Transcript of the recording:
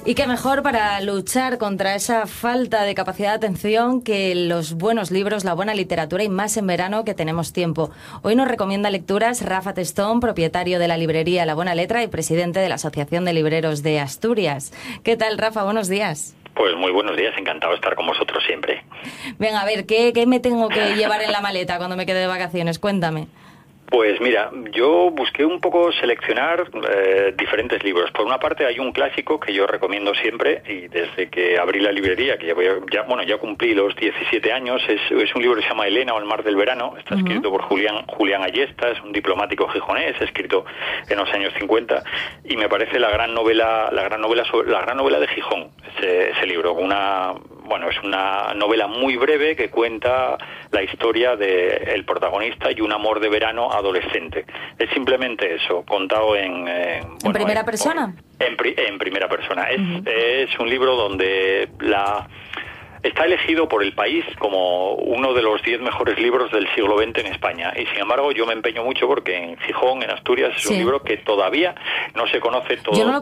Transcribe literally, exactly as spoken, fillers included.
Y qué mejor para luchar contra esa falta de capacidad de atención que los buenos libros, la buena literatura y más en verano que tenemos tiempo. Hoy nos recomienda lecturas Rafa Testón, propietario de la librería La Buena Letra y presidente de la Asociación de Libreros de Asturias. ¿Qué tal, Rafa? Buenos días. Pues muy buenos días, encantado de estar con vosotros siempre. Venga, a ver, ¿qué, qué me tengo que llevar en la maleta cuando me quede de vacaciones? Cuéntame. Pues mira, yo busqué un poco seleccionar eh, diferentes libros. Por una parte hay un clásico que yo recomiendo siempre y desde que abrí la librería, que ya, voy a, ya bueno ya cumplí los diecisiete años, es, es un libro que se llama Elena o el mar del verano. Está uh-huh. escrito por Julián Julián Ayesta, es un diplomático gijonés, escrito en los años cincuenta y me parece la gran novela la gran novela sobre, la gran novela de Gijón, ese, ese libro, una bueno, es una novela muy breve que cuenta la historia del protagonista y un amor de verano adolescente. Es simplemente eso, contado en... Eh, ¿En bueno, primera en, persona? En, en primera persona. Es, Uh-huh. es un libro donde la... Está elegido por El País como uno de los diez mejores libros del siglo veinte en España. Y sin embargo yo me empeño mucho porque en Gijón, en Asturias, es sí. un libro que todavía no se conoce todo. Yo no lo